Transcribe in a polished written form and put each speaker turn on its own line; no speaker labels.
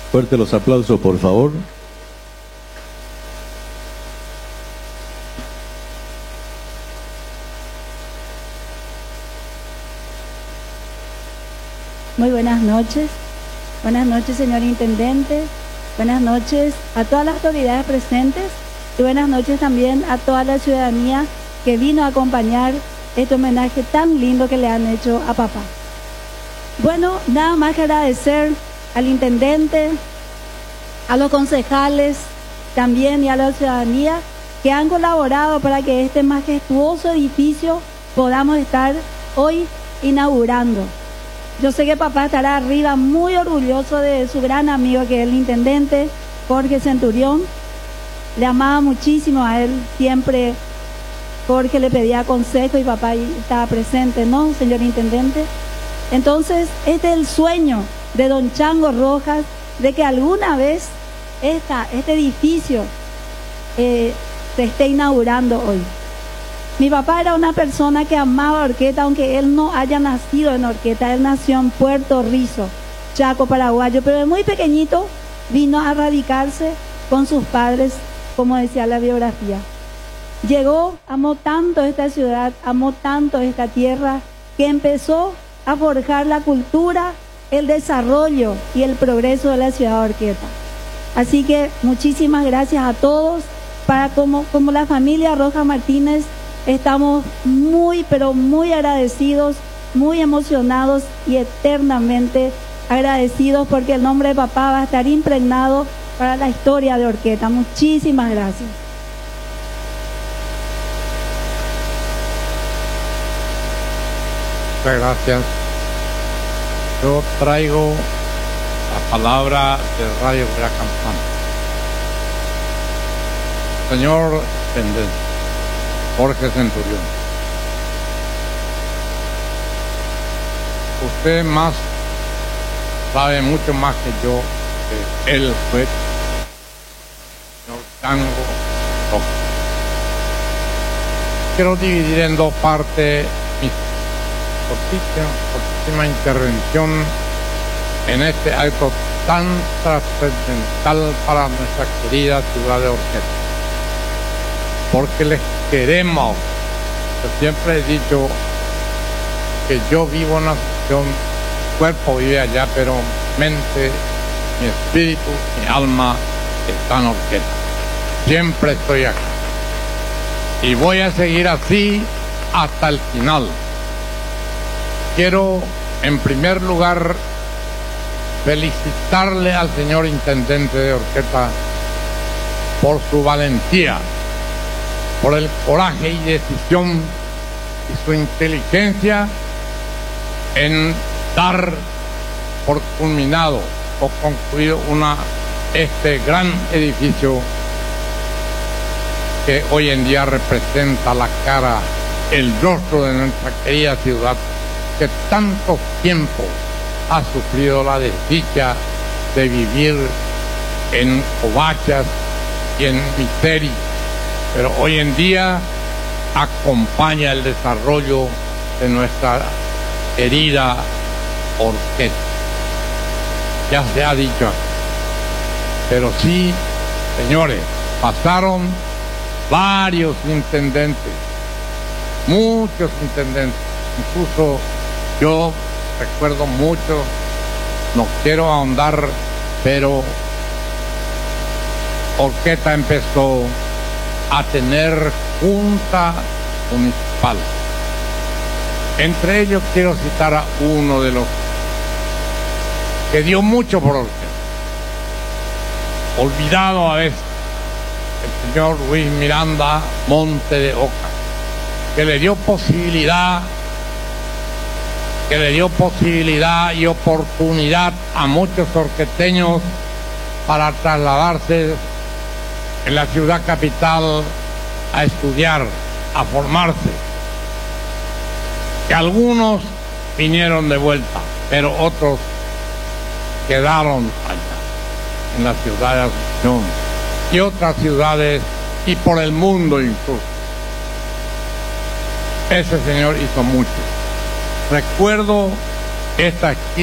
Fuerte los aplausos, por favor.
Muy buenas noches. Buenas noches, señor Intendente. Buenas noches a todas las autoridades presentes y buenas noches también a toda la ciudadanía que vino a acompañar este homenaje tan lindo que le han hecho a papá. Bueno, nada más que agradecer al Intendente, a los concejales también y a la ciudadanía que han colaborado para que este majestuoso edificio podamos estar hoy inaugurando. Yo sé que papá estará arriba muy orgulloso de su gran amigo que es el Intendente Jorge Centurión. Le amaba muchísimo a él, siempre Jorge le pedía consejo y papá estaba presente, ¿no, señor Intendente? Entonces, este es el sueño de don Chango Rojas, de que alguna vez este edificio se esté inaugurando hoy. Mi papá era una persona que amaba Horqueta, aunque él no haya nacido en Horqueta. Él nació en Puerto Rizo, Chaco, paraguayo, pero de muy pequeñito vino a radicarse con sus padres, como decía la biografía. Llegó, amó tanto esta ciudad, amó tanto esta tierra, que empezó a forjar la cultura, el desarrollo y el progreso de la ciudad de Horqueta. Así que muchísimas gracias a todos. Como la familia Rojas Martínez, estamos muy, pero muy agradecidos, muy emocionados y eternamente agradecidos porque el nombre de papá va a estar impregnado para la historia de Horqueta. Muchísimas gracias.
Muchas gracias. Yo traigo la palabra de Radio Vera Campana. Señor Intendente Jorge Centurión, usted sabe mucho más que yo que él fue señor Chango Rojas. Quiero dividir en dos partes mi cortísima intervención en este acto tan trascendental para nuestra querida ciudad de Horqueta, porque les queremos. Yo siempre he dicho que yo vivo en una situación, mi cuerpo vive allá, pero mi mente, mi espíritu, mi alma están en Horqueta. Siempre estoy acá y voy a seguir así hasta el final. Quiero, en primer lugar, felicitarle al señor Intendente de Horqueta por su valentía, por el coraje y decisión y su inteligencia en dar por culminado o concluido este gran edificio que hoy en día representa la cara, el rostro de nuestra querida ciudad, que tanto tiempo ha sufrido la desdicha de vivir en covachas y en miseria, pero hoy en día acompaña el desarrollo de nuestra querida Horqueta. Ya se ha dicho aquí. Pero sí, señores, pasaron varios intendentes, muchos intendentes, incluso yo recuerdo mucho, no quiero ahondar, pero Horqueta empezó a tener junta municipal. Entre ellos quiero citar a uno de los que dio mucho por Horqueta, olvidado a veces, el señor Luis Miranda Monte de Oca, que le dio posibilidad y oportunidad a muchos horqueteños para trasladarse en la ciudad capital a estudiar, a formarse. Que algunos vinieron de vuelta, pero otros quedaron allá, en la ciudad de Asunción y otras ciudades y por el mundo incluso. Ese señor hizo mucho. Recuerdo esta